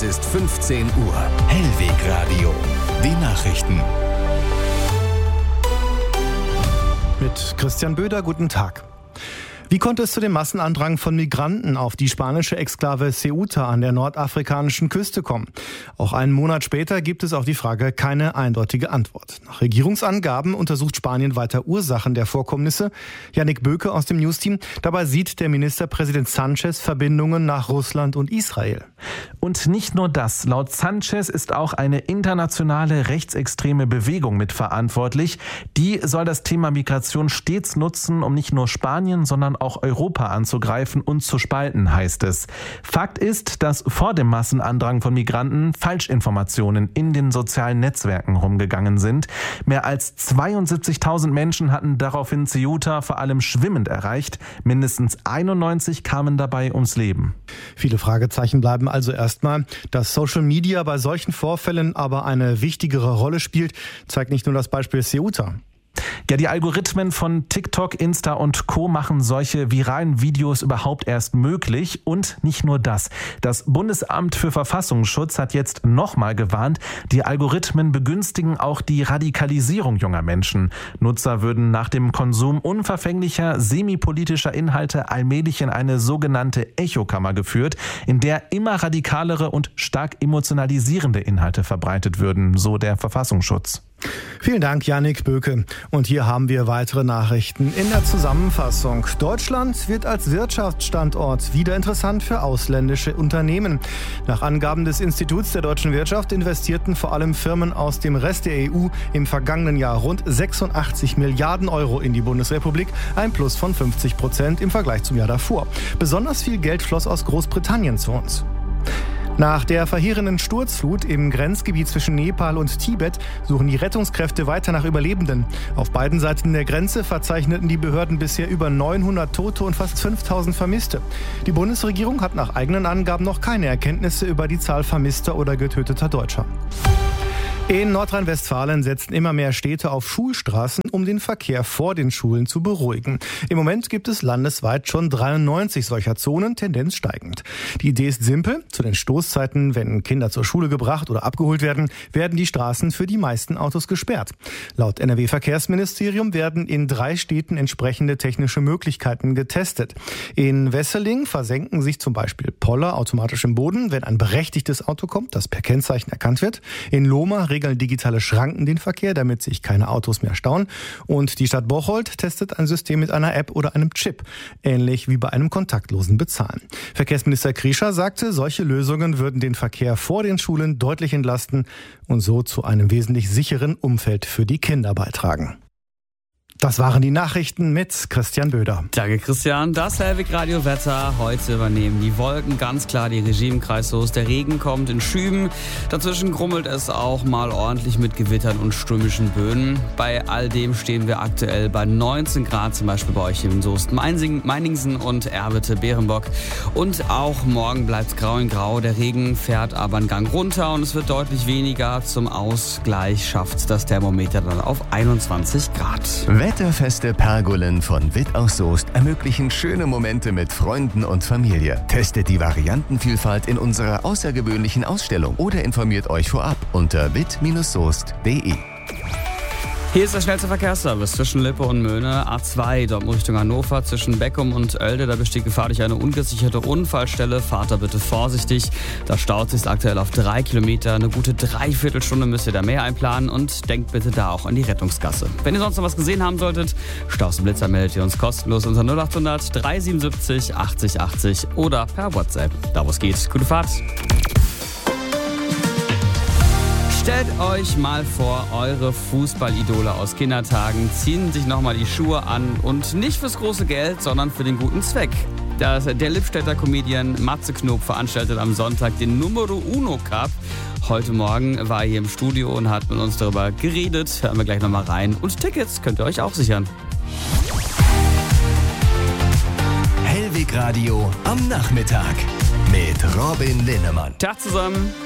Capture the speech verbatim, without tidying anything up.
Es ist fünfzehn Uhr. Hellwegradio. Die Nachrichten. Mit Christian Böder, guten Tag. Wie konnte es zu dem Massenandrang von Migranten auf die spanische Exklave Ceuta an der nordafrikanischen Küste kommen? Auch einen Monat später gibt es auf die Frage keine eindeutige Antwort. Nach Regierungsangaben untersucht Spanien weiter Ursachen der Vorkommnisse. Yannick Böke aus dem Newsteam. Dabei sieht der Ministerpräsident Sanchez Verbindungen nach Russland und Israel. Und nicht nur das. Laut Sanchez ist auch eine internationale rechtsextreme Bewegung mitverantwortlich. Die soll das Thema Migration stets nutzen, um nicht nur Spanien, sondern auch Europa anzugreifen und zu spalten, heißt es. Fakt ist, dass vor dem Massenandrang von Migranten Falschinformationen in den sozialen Netzwerken rumgegangen sind. Mehr als zweiundsiebzigtausend Menschen hatten daraufhin Ceuta vor allem schwimmend erreicht. Mindestens einundneunzig kamen dabei ums Leben. Viele Fragezeichen bleiben also erstmal. Dass Social Media bei solchen Vorfällen aber eine wichtigere Rolle spielt, zeigt nicht nur das Beispiel Ceuta. Ja, die Algorithmen von TikTok, Insta und Co. machen solche viralen Videos überhaupt erst möglich. Und nicht nur das. Das Bundesamt für Verfassungsschutz hat jetzt nochmal gewarnt, die Algorithmen begünstigen auch die Radikalisierung junger Menschen. Nutzer würden nach dem Konsum unverfänglicher, semipolitischer Inhalte allmählich in eine sogenannte Echokammer geführt, in der immer radikalere und stark emotionalisierende Inhalte verbreitet würden, so der Verfassungsschutz. Vielen Dank, Yannick Böke. Und hier haben wir weitere Nachrichten in der Zusammenfassung. Deutschland wird als Wirtschaftsstandort wieder interessant für ausländische Unternehmen. Nach Angaben des Instituts der deutschen Wirtschaft investierten vor allem Firmen aus dem Rest der E U im vergangenen Jahr rund sechsundachtzig Milliarden Euro in die Bundesrepublik, ein Plus von fünfzig Prozent im Vergleich zum Jahr davor. Besonders viel Geld floss aus Großbritannien zu uns. Nach der verheerenden Sturzflut im Grenzgebiet zwischen Nepal und Tibet suchen die Rettungskräfte weiter nach Überlebenden. Auf beiden Seiten der Grenze verzeichneten die Behörden bisher über neunhundert Tote und fast fünftausend Vermisste. Die Bundesregierung hat nach eigenen Angaben noch keine Erkenntnisse über die Zahl vermisster oder getöteter Deutscher. In Nordrhein-Westfalen setzen immer mehr Städte auf Schulstraßen, um den Verkehr vor den Schulen zu beruhigen. Im Moment gibt es landesweit schon dreiundneunzig solcher Zonen, Tendenz steigend. Die Idee ist simpel. Zu den Stoßzeiten, wenn Kinder zur Schule gebracht oder abgeholt werden, werden die Straßen für die meisten Autos gesperrt. Laut N R W-Verkehrsministerium werden in drei Städten entsprechende technische Möglichkeiten getestet. In Wesseling versenken sich zum Beispiel Poller automatisch im Boden, wenn ein berechtigtes Auto kommt, das per Kennzeichen erkannt wird. In Lohmar regeln digitale Schranken den Verkehr, damit sich keine Autos mehr stauen. Und die Stadt Bocholt testet ein System mit einer App oder einem Chip, ähnlich wie bei einem kontaktlosen Bezahlen. Verkehrsminister Kriescher sagte, solche Lösungen würden den Verkehr vor den Schulen deutlich entlasten und so zu einem wesentlich sicheren Umfeld für die Kinder beitragen. Das waren die Nachrichten mit Christian Böder. Danke, Christian. Das Hellwegradio-Wetter. Heute übernehmen die Wolken ganz klar die Regie im Kreis Soest. Der Regen kommt in Schüben. Dazwischen grummelt es auch mal ordentlich mit Gewittern und stürmischen Böen. Bei all dem stehen wir aktuell bei neunzehn Grad, zum Beispiel bei euch in Soest, Meiningsen und Erwitte, Berenbock. Und auch morgen bleibt es grau in grau. Der Regen fährt aber einen Gang runter und es wird deutlich weniger. Zum Ausgleich schafft das Thermometer dann auf einundzwanzig Grad. Wetterfeste Pergolen von Witt aus Soest ermöglichen schöne Momente mit Freunden und Familie. Testet die Variantenvielfalt in unserer außergewöhnlichen Ausstellung oder informiert euch vorab unter witt soest punkt de. Hier ist der schnellste Verkehrsservice zwischen Lippe und Möhne. A zwei, dort Richtung Hannover, zwischen Beckum und Oelde. Da besteht Gefahr durch eine ungesicherte Unfallstelle. Fahrt da bitte vorsichtig. Da staut sich aktuell auf drei Kilometer. Eine gute Dreiviertelstunde müsst ihr da mehr einplanen. Und denkt bitte da auch an die Rettungsgasse. Wenn ihr sonst noch was gesehen haben solltet, Staus und Blitzer meldet ihr uns kostenlos unter null achthundert drei siebenundsiebzig achtzig achtzig oder per WhatsApp. Da wo es geht. Gute Fahrt. Stellt euch mal vor, eure Fußballidole aus Kindertagen ziehen sich nochmal die Schuhe an und nicht fürs große Geld, sondern für den guten Zweck. Das, der Lippstädter Comedian Matze Knob veranstaltet am Sonntag den Numero Uno Cup. Heute Morgen war er hier im Studio und hat mit uns darüber geredet. Hören wir gleich nochmal rein. Und Tickets könnt ihr euch auch sichern. Hellwegradio am Nachmittag mit Robin Linnemann. Tag zusammen.